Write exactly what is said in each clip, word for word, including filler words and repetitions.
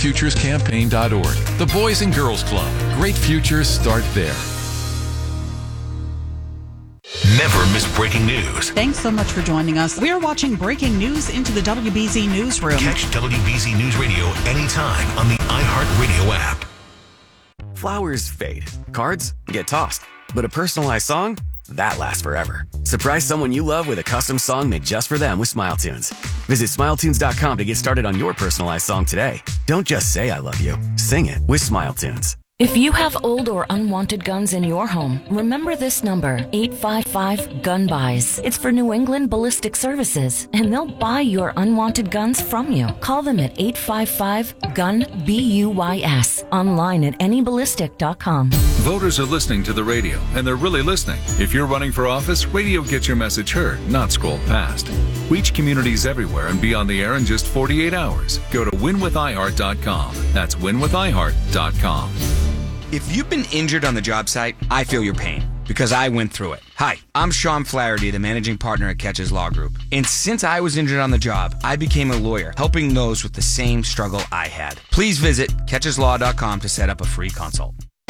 futures campaign dot org. The Boys and Girls Club. Great futures start there. Never miss breaking news. Thanks so much for joining us. We're watching breaking news into the W B Z Newsroom. Catch W B Z News Radio anytime on the iHeartRadio app. Flowers fade. Cards get tossed. But a personalized song? That lasts forever. Surprise someone you love with a custom song made just for them with Smile Tunes. Visit smile tunes dot com to get started on your personalized song today. Don't just say I love you. Sing it with Smile Tunes. If you have old or unwanted guns in your home, remember this number, eight five five, gun buys. It's for New England Ballistic Services, and they'll buy your unwanted guns from you. Call them at eight five five, gun, B U Y S, online at any ballistic dot com. Voters are listening to the radio, and they're really listening. If you're running for office, radio gets your message heard, not scrolled past. Reach communities everywhere and be on the air in just forty-eight hours. Go to win with i heart dot com. That's win with i heart dot com. If you've been injured on the job site, I feel your pain because I went through it. Hi, I'm Sean Flaherty, the managing partner at Catches Law Group. And since I was injured on the job, I became a lawyer, helping those with the same struggle I had. Please visit catches law dot com to set up a free consult.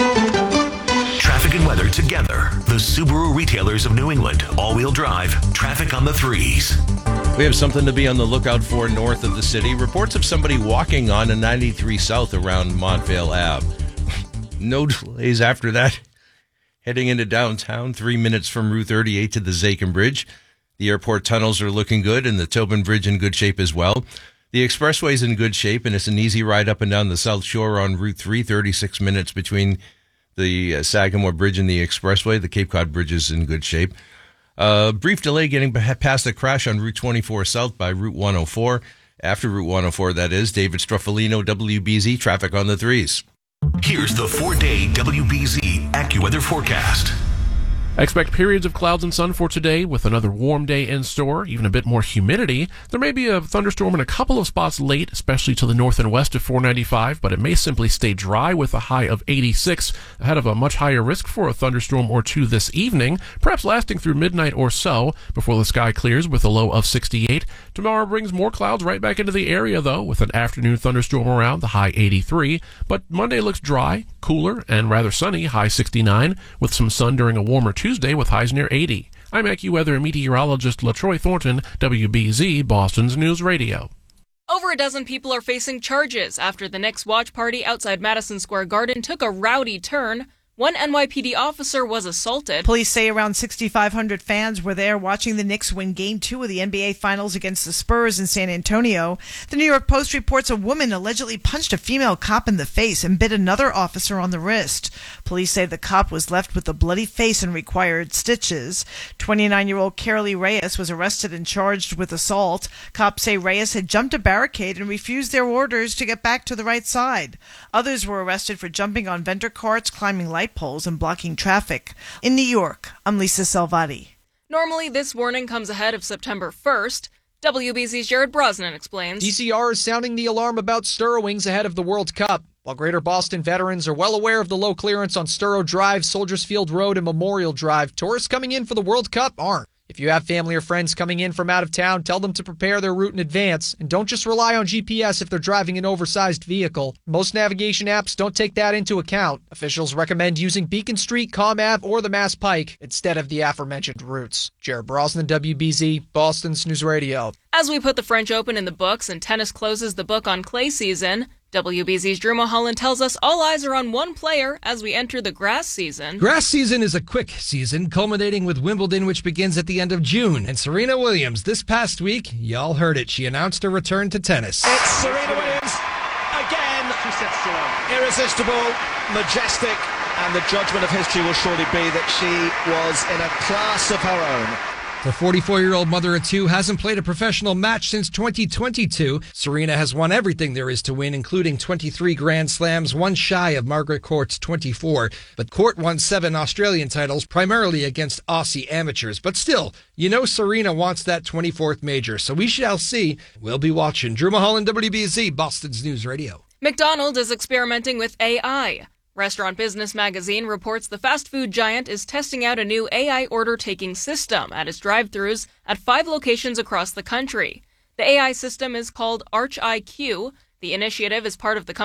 Traffic and weather together. The Subaru retailers of New England. All-wheel drive. Traffic on the threes. We have something to be on the lookout for north of the city. Reports of somebody walking on a ninety-three South around Montvale Avenue. No delays after that. Heading into downtown, three minutes from Route thirty-eight to the Zakin Bridge. The airport tunnels are looking good, and the Tobin Bridge in good shape as well. The expressway's in good shape, and it's an easy ride up and down the South Shore on Route three, thirty-six minutes between the uh, Sagamore Bridge and the expressway. The Cape Cod Bridge is in good shape. Uh, brief delay getting past the crash on Route twenty-four South by Route one oh four. After Route one oh four, that is. David Struffolino, W B Z, traffic on the threes. Here's the four-day W B Z AccuWeather forecast. Expect periods of clouds and sun for today with another warm day in store, even a bit more humidity. There may be a thunderstorm in a couple of spots late, especially to the north and west of four ninety-five, but it may simply stay dry with a high of eighty-six, ahead of a much higher risk for a thunderstorm or two this evening, perhaps lasting through midnight or so before the sky clears with a low of sixty-eight. Tomorrow brings more clouds right back into the area, though, with an afternoon thunderstorm around, the high eighty-three. But Monday looks dry, cooler, and rather sunny, high sixty-nine, with some sun during a warmer Tuesday with highs near eighty. I'm AccuWeather meteorologist LaTroy Thornton, W B Z, Boston's News Radio. Over a dozen people are facing charges after the Knicks watch party outside Madison Square Garden took a rowdy turn. One N Y P D officer was assaulted. Police say around sixty-five hundred fans were there watching the Knicks win Game two of the N B A Finals against the Spurs in San Antonio. The New York Post reports a woman allegedly punched a female cop in the face and bit another officer on the wrist. Police say the cop was left with a bloody face and required stitches. twenty-nine-year-old Carolee Reyes was arrested and charged with assault. Cops say Reyes had jumped a barricade and refused their orders to get back to the right side. Others were arrested for jumping on vendor carts, climbing light poles, and blocking traffic. In New York, I'm Lisa Salvati. Normally, this warning comes ahead of September first. W B Z's Jared Brosnan explains. D C R is sounding the alarm about Stirrowings ahead of the World Cup. While Greater Boston veterans are well aware of the low clearance on Stirrow Drive, Soldiers Field Road, and Memorial Drive, tourists coming in for the World Cup aren't. If you have family or friends coming in from out of town, tell them to prepare their route in advance, and don't just rely on G P S if they're driving an oversized vehicle. Most navigation apps don't take that into account. Officials recommend using Beacon Street, Comm Ave, or the Mass Pike instead of the aforementioned routes. Jared Brosnan, W B Z, Boston's News Radio. As we put the French Open in the books and tennis closes the book on clay season, W B Z's Drew Mulholland tells us all eyes are on one player as we enter the grass season. Grass season is a quick season, culminating with Wimbledon, which begins at the end of June. And Serena Williams, this past week, y'all heard it, she announced her return to tennis. It's Serena Williams again. She sets to one. Irresistible, majestic, and the judgment of history will surely be that she was in a class of her own. The forty-four-year-old mother of two hasn't played a professional match since twenty twenty-two. Serena has won everything there is to win, including twenty-three Grand Slams, one shy of Margaret Court's twenty-four. But Court won seven Australian titles, primarily against Aussie amateurs. But still, you know Serena wants that twenty-fourth major, so we shall see. We'll be watching. Drew Mulholland, W B Z, Boston's News Radio. McDonald's is experimenting with A I. Restaurant Business Magazine reports the fast food giant is testing out a new A I order-taking system at its drive-thrus at five locations across the country. The A I system is called ArchIQ. The initiative is part of the